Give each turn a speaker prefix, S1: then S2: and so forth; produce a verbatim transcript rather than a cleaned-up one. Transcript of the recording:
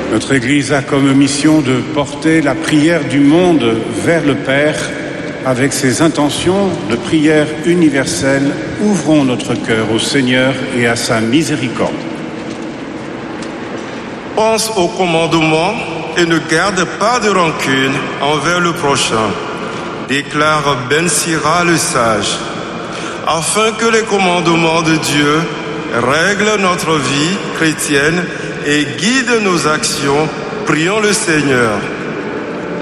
S1: Notre Église a comme mission de porter la prière du monde vers le Père. Avec ses intentions de prière universelle, ouvrons notre cœur au Seigneur et à sa miséricorde.
S2: Pense au commandement et ne garde pas de rancune envers le prochain, déclare Ben Sira le sage, afin que les commandements de Dieu règlent notre vie chrétienne et guident nos actions. Prions le Seigneur.